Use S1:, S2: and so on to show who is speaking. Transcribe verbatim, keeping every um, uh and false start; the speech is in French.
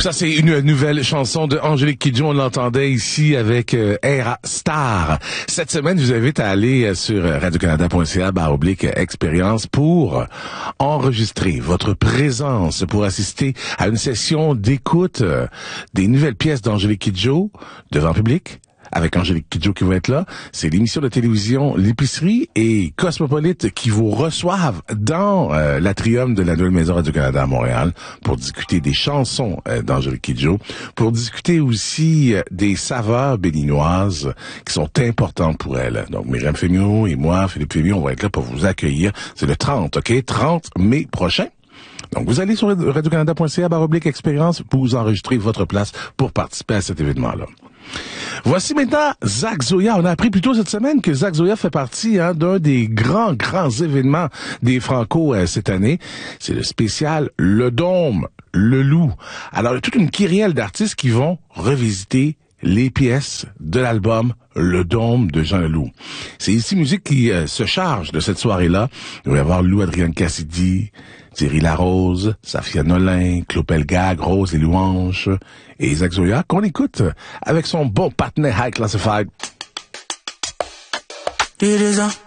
S1: Ça, c'est une nouvelle chanson de Angélique Kidjo. On l'entendait ici avec euh, Era Star. Cette semaine, je vous invite à aller sur radio canada point c a barre oblique expérience pour enregistrer votre présence, pour assister à une session d'écoute euh, des nouvelles pièces d'Angélique Kidjo devant public. Avec Angélique Kidjo qui va être là. C'est l'émission de télévision L'Épicerie et Cosmopolite qui vous reçoivent dans euh, l'atrium de la Nouvelle Maison Radio-Canada à Montréal pour discuter des chansons euh, d'Angélique Kidjo, pour discuter aussi euh, des saveurs béninoises qui sont importantes pour elle. Donc, Myriam Fémiot et moi, Philippe Fémiot, on va être là pour vous accueillir. C'est le trente, OK? trente mai prochain. Donc, vous allez sur radio canada point c a barre oblique expérience pour vous enregistrer votre place pour participer à cet événement-là. Voici maintenant Zach Zoya. On a appris plus tôt cette semaine que Zach Zoya fait partie hein, d'un des grands, grands événements des Franco euh, cette année. C'est le spécial Le Dôme, Le Loup. Alors, il y a toute une kyrielle d'artistes qui vont revisiter les pièces de l'album Le Dôme de Jean Leloup. C'est ici Musique qui euh, se charge de cette soirée-là. Il va y avoir Lou Adrienne Cassidy, Thierry Larose, Safia Nolin, Claude Pelgag, Rose et Louange et Zach Zoya, qu'on écoute avec son bon partenaire High Classified.
S2: It is a